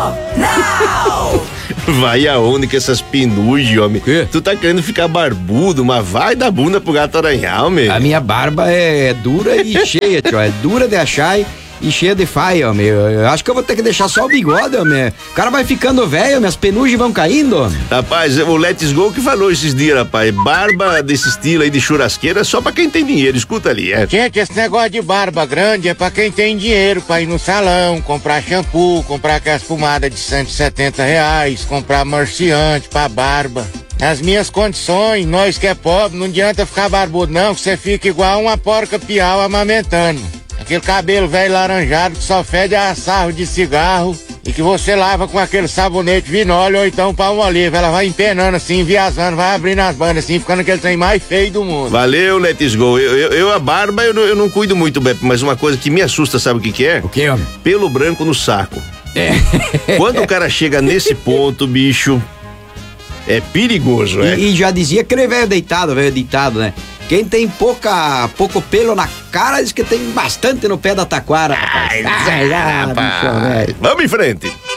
Não! Vai aonde com essas penugem, homem? Quê? Tu tá querendo ficar barbudo, mas vai dar bunda pro gato aranhar, homem. A minha barba é dura e cheia, tio. É dura de achar e cheia de faia, homem. Eu acho que eu vou ter que deixar só o bigode, homem. O cara vai ficando velho, minhas penugem vão caindo, homem. Rapaz, o Let's Go que falou esses dias, rapaz. Barba desse estilo aí de churrasqueira é só pra quem tem dinheiro. Escuta ali, é. Gente, esse negócio de barba grande é pra quem tem dinheiro pra ir no salão, comprar shampoo, comprar aquelas pomadas de R$170, comprar marciante pra barba. Nas minhas condições, nós que é pobre, não adianta ficar barbudo não, que você fica igual uma porca piau amamentando. Aquele cabelo velho laranjado que só fede a sarro de cigarro e que você lava com aquele sabonete vinóleo ou então palmolive. Ela vai empenando assim, viajando, vai abrindo as bandas assim, ficando aquele trem mais feio do mundo. Valeu, Let's Go. Eu a barba eu não cuido muito, Beto, mas uma coisa que me assusta, sabe o que é? O que, homem? Pelo branco no saco. Quando o cara chega nesse ponto, bicho, é perigoso, é? E já dizia aquele velho ditado, né? Quem tem pouco pelo na cara diz que tem bastante no pé da taquara, rapaz. Rapaz. Vamos em frente.